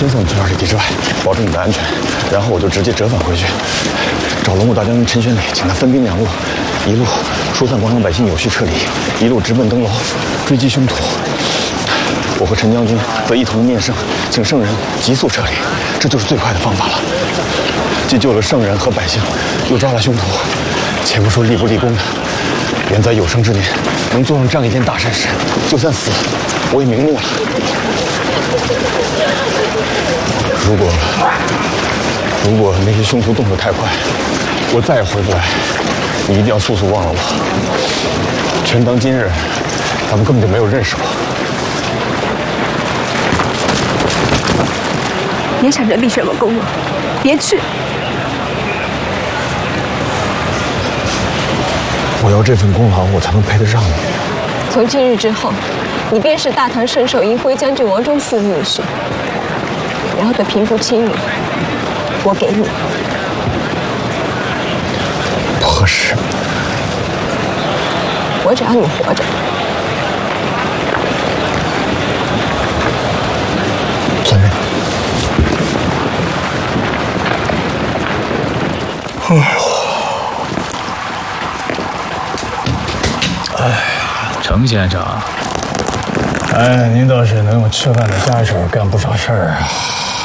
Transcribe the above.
先送你去2里地之外，保证你的安全，然后我就直接折返回去，找龙武大将军陈玄礼，请他分兵2路，一路疏散广场百姓，有序撤离；一路直奔登楼，追击凶徒。我和陈将军则一同念圣，请圣人急速撤离，这就是最快的方法了。既救了圣人和百姓，又抓了凶徒，且不说立不立功的，愿在有生之年能做上这样一件大善事，就算死，我也瞑目了。如果那些凶徒动得太快，我再也回不来，你一定要速速忘了我。全当今日，咱们根本就没有认识过。 别想着立什么功了，别去。 我要这份功劳，我才能配得上你。 从今日之后，你便是大唐圣寿银辉将军王忠嗣的女婿。然后对平步青云，我给你。 不合适。 我只要你活着。 遵命。 程先生， 哎，您倒是能有吃饭的家手，干不少事儿啊。